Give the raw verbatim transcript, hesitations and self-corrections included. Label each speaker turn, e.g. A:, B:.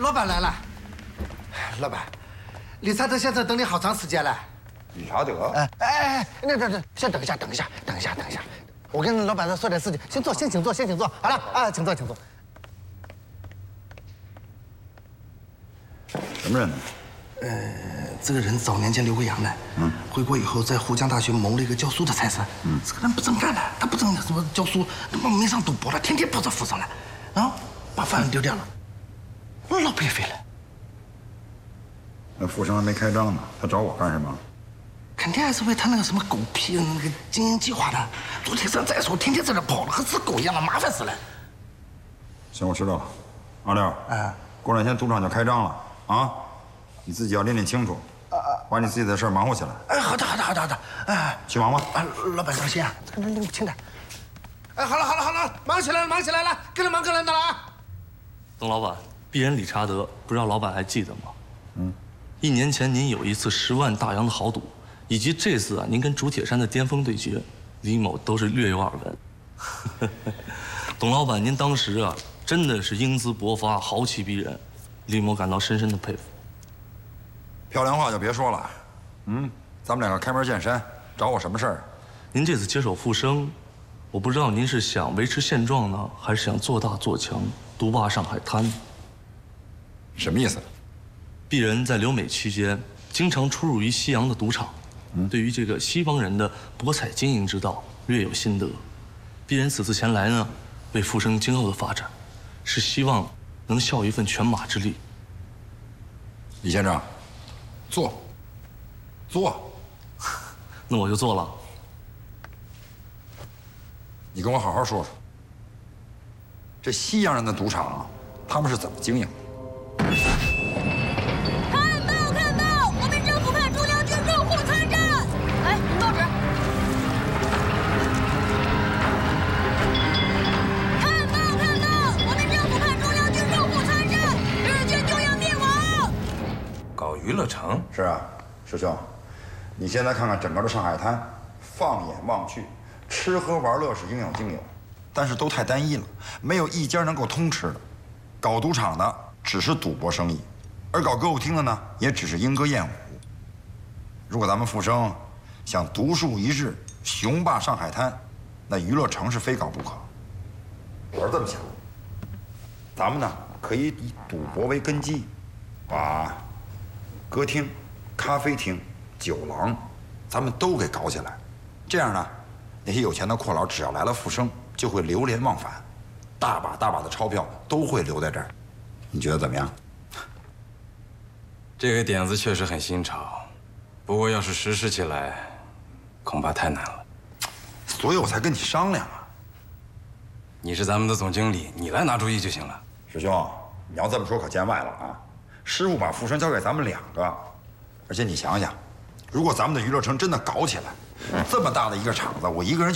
A: 老板来了。老板，理查德先生等你好长时间了。
B: 理查德？
A: 哎哎哎，那那那，先等一下，等一下，等一下，等一下。我跟老板说点事情，先坐，先请坐，先请坐。好了啊，请坐，请坐。
B: 什么人呢？
A: 呃，这个人早年间留过洋的，嗯，回国以后在沪江大学谋了一个教书的差事，嗯，这个人不正干了，他不正什么教书，他妈迷上赌博了，天天泡在府上了，然后把饭丢掉了，老白费了。
B: 那富生还没开张呢，他找我干什么？
A: 肯定还是为他那个什么狗屁那个经营计划的。朱铁山再说，天天在这跑了，和只狗一样的，麻烦死了。
B: 行，我知道了。阿六，哎，过两天赌场就开张了啊，你自己要拎拎清楚，把你自己的事忙活起来。
A: 哎，好的，好的，好的，好的。哎，
B: 去忙吧。
A: 啊，老板放心啊，拎拎轻点。哎，好了，好了，好了，忙起来了，忙起来了，跟着忙，跟着的了啊。
C: 董老板，鄙人理查德，不知道老板还记得吗？嗯，一年前您有一次十万大洋的豪赌，以及这次啊您跟朱铁山的巅峰对决，李某都是略有耳闻。董老板，您当时啊真的是英姿勃发，豪气逼人，李某感到深深的佩服。
B: 漂亮话就别说了，嗯，咱们两个开门见山，找我什么事儿？
C: 您这次接手复生，我不知道您是想维持现状呢，还是想做大做强，独霸上海滩？
B: 什么意思？
C: 鄙人在留美期间，经常出入于西洋的赌场，嗯，对于这个西方人的博彩经营之道略有心得。鄙人此次前来呢，为复生今后的发展，是希望能效一份犬马之力。
B: 李先生，坐，坐。
C: 那我就做了。
B: 你跟我好好说说，这西洋人的赌场啊，他们是怎么经营？
D: 看报看报，我们政府派中央军入沪参战。哎，报纸。看报看报，我们政府派中央军入沪参战，日军就要灭亡。
E: 搞娱乐城？
B: 是啊，师兄，你现在看看整个的上海滩，放眼望去，吃喝玩乐是应有尽有，但是都太单一了，没有一家能够通吃的。搞赌场的只是赌博生意，而搞歌舞厅的呢，也只是莺歌燕舞。如果咱们复生想独树一帜，雄霸上海滩，那娱乐城是非搞不可。我是这么想，咱们呢可以以赌博为根基，把歌厅、咖啡厅、酒廊，咱们都给搞起来。这样呢，那些有钱的阔佬只要来了复生，就会流连忘返，大把大把的钞票都会留在这儿。你觉得怎么样？
E: 这个点子确实很新潮，不过要是实施起来，恐怕太难了。
B: 所以我才跟你商量啊。
E: 你是咱们的总经理，你来拿主意就行了。
B: 师兄，你要这么说可见外了啊！师傅把复生交给咱们两个，而且你想想，如果咱们的娱乐城真的搞起来，这么大的一个场子，我一个人就